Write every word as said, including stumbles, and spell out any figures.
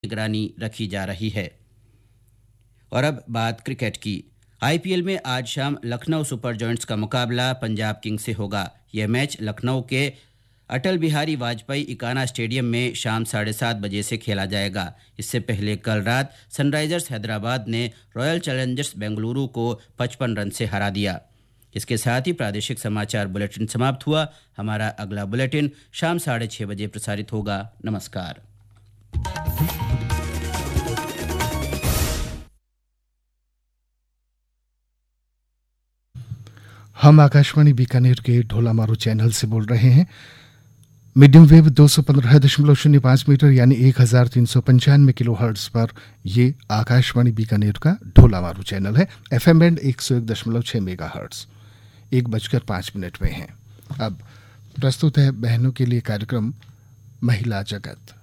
निगरानी रखी जा रही है। और अब बात क्रिकेट की। आईपीएल में आज शाम लखनऊ सुपर जॉयंट्स का मुकाबला पंजाब किंग्स से होगा। यह मैच लखनऊ के अटल बिहारी वाजपेयी इकाना स्टेडियम में शाम साढ़े सात बजे से खेला जाएगा। इससे पहले कल रात सनराइजर्स हैदराबाद ने रॉयल चैलेंजर्स बेंगलुरु को पचपन रन से हरा दिया। इसके साथ ही प्रादेशिक समाचार बुलेटिन समाप्त हुआ। हमारा अगला बुलेटिन शाम साढ़े छः बजे प्रसारित होगा। नमस्कार। हम आकाशवाणी बीकानेर के ढोला मारू चैनल से बोल रहे हैं। मीडियम वेव दो सौ पंद्रह दशमलव शून्य पाँच मीटर यानी एक हजार तीन सौ पंचानवे किलो हर्ट्ज पर ये आकाशवाणी बीकानेर का ढोला मारू चैनल है। एफएम बैंड एक सौ एक दशमलव छः मेगा हर्ट्ज। एक बजकर पाँच मिनट में है। अब प्रस्तुत है बहनों के लिए कार्यक्रम महिला जगत।